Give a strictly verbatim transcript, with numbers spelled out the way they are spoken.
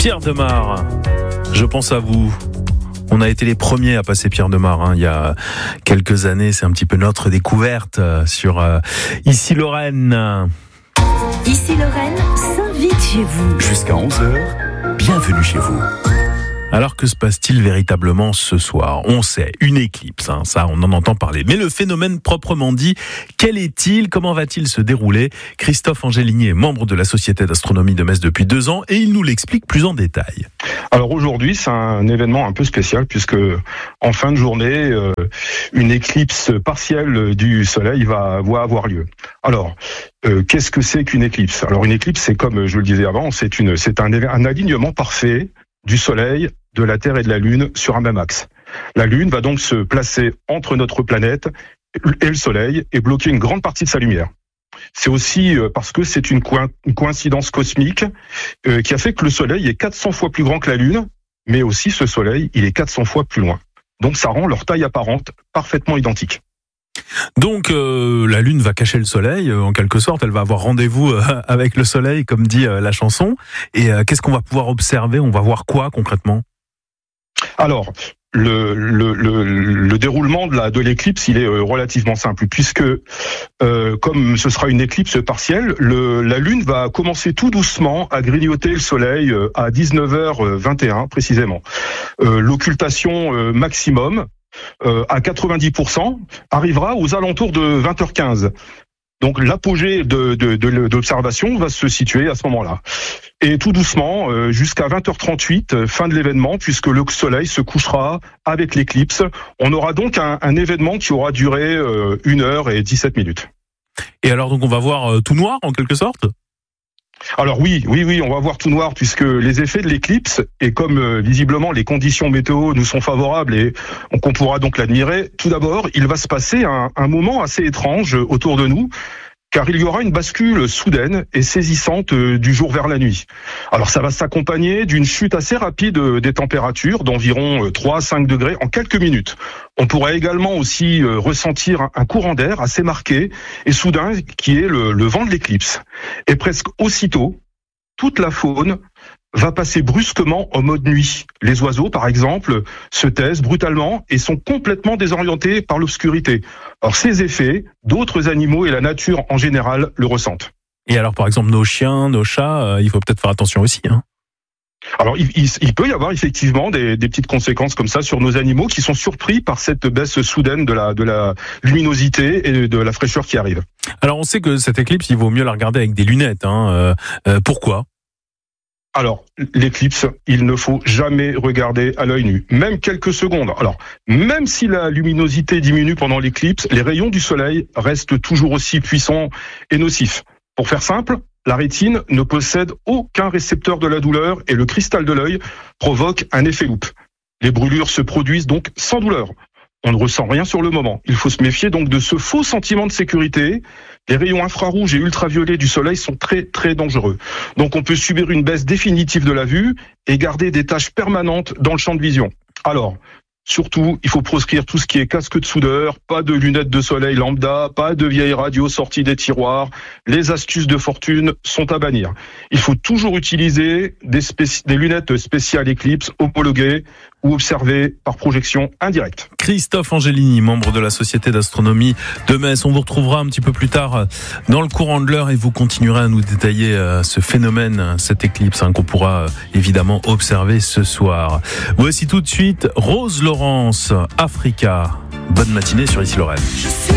Pierre Demar, je pense à vous. On a été les premiers à passer Pierre Demar hein, il y a quelques années. C'est un petit peu notre découverte sur euh, Ici Lorraine. Ici Lorraine s'invite chez vous. Jusqu'à onze heures, bienvenue chez vous. Alors que se passe-t-il véritablement ce soir ? On sait, une éclipse, hein, ça on en entend parler. Mais le phénomène proprement dit, quel est-il ? Comment va-t-il se dérouler ? Christophe Angelini est membre de la Société d'Astronomie de Metz depuis deux ans et il nous l'explique plus en détail. Alors aujourd'hui, c'est un événement un peu spécial puisque en fin de journée, euh, une éclipse partielle du Soleil va, va avoir lieu. Alors, euh, qu'est-ce que c'est qu'une éclipse ? Alors une éclipse, c'est comme je le disais avant, c'est, une, c'est un, un alignement parfait du Soleil, de la Terre et de la Lune sur un même axe. La Lune va donc se placer entre notre planète et le Soleil et bloquer une grande partie de sa lumière. C'est aussi parce que c'est une coïncidence cosmique qui a fait que le Soleil est quatre cents fois plus grand que la Lune, mais aussi ce Soleil, il est quatre cents fois plus loin. Donc ça rend leur taille apparente parfaitement identique. Donc euh, la Lune va cacher le Soleil, euh, en quelque sorte, elle va avoir rendez-vous euh, avec le Soleil, comme dit euh, la chanson. Et euh, qu'est-ce qu'on va pouvoir observer ? On va voir quoi concrètement ? Alors, le, le, le, le déroulement de, la, de l'éclipse, il est euh, relativement simple, puisque euh, comme ce sera une éclipse partielle, le, la Lune va commencer tout doucement à grignoter le Soleil euh, à dix-neuf heures vingt et un précisément. Euh, l'occultation euh, maximum, euh, à quatre-vingt-dix pour cent, arrivera aux alentours de vingt heures quinze. Donc l'apogée de, de, de, de l'observation va se situer à ce moment-là. Et tout doucement, euh, jusqu'à vingt heures trente-huit, euh, fin de l'événement, puisque le Soleil se couchera avec l'éclipse. On aura donc un, un événement qui aura duré euh, une heure et dix-sept minutes. Et alors donc on va voir euh, tout noir en quelque sorte ? Alors oui, oui, oui, on va voir tout noir puisque les effets de l'éclipse, et comme euh, visiblement les conditions météo nous sont favorables et qu'on pourra donc l'admirer, tout d'abord, il va se passer un, un moment assez étrange autour de nous, car il y aura une bascule soudaine et saisissante du jour vers la nuit. Alors ça va s'accompagner d'une chute assez rapide des températures d'environ trois à cinq degrés en quelques minutes. On pourrait également aussi ressentir un courant d'air assez marqué et soudain qui est le, le vent de l'éclipse. Et presque aussitôt, toute la faune va passer brusquement en mode nuit. Les oiseaux, par exemple, se taisent brutalement et sont complètement désorientés par l'obscurité. Alors ces effets, d'autres animaux et la nature en général le ressentent. Et alors par exemple nos chiens, nos chats, euh, il faut peut-être faire attention aussi. Hein. Alors il, il, il peut y avoir effectivement des, des petites conséquences comme ça sur nos animaux qui sont surpris par cette baisse soudaine de la, de la luminosité et de la fraîcheur qui arrive. Alors on sait que cette éclipse, il vaut mieux la regarder avec des lunettes. Hein. Euh, euh, pourquoi ? Alors, l'éclipse, il ne faut jamais regarder à l'œil nu, même quelques secondes. Alors, même si la luminosité diminue pendant l'éclipse, les rayons du soleil restent toujours aussi puissants et nocifs. Pour faire simple, la rétine ne possède aucun récepteur de la douleur et le cristal de l'œil provoque un effet loupe. Les brûlures se produisent donc sans douleur. On ne ressent rien sur le moment. Il faut se méfier donc de ce faux sentiment de sécurité. Les rayons infrarouges et ultraviolets du soleil sont très très dangereux. Donc on peut subir une baisse définitive de la vue et garder des taches permanentes dans le champ de vision. Alors, surtout, il faut proscrire tout ce qui est casque de soudeur, pas de lunettes de soleil lambda, pas de vieilles radios sorties des tiroirs. Les astuces de fortune sont à bannir. Il faut toujours utiliser des, spéci- des lunettes spéciales Eclipse homologuées ou observées par projection indirecte. Christophe Angelini, membre de la Société d'Astronomie de Metz. On vous retrouvera un petit peu plus tard dans le courant de l'heure et vous continuerez à nous détailler ce phénomène, cette éclipse hein, qu'on pourra évidemment observer ce soir. Voici tout de suite Rose Laurence, Africa. Bonne matinée sur Ici Lorraine.